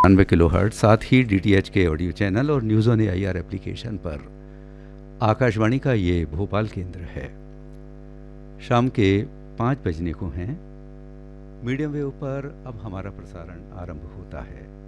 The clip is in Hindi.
किलोहर्ट्ज़, साथ ही डीटीएच के ऑडियो चैनल और न्यूज़ ऑन एआईआर एप्लीकेशन पर आकाशवाणी का ये भोपाल केंद्र है। शाम के 5 बजने को हैं। मीडियम वेव पर अब हमारा प्रसारण आरंभ होता है।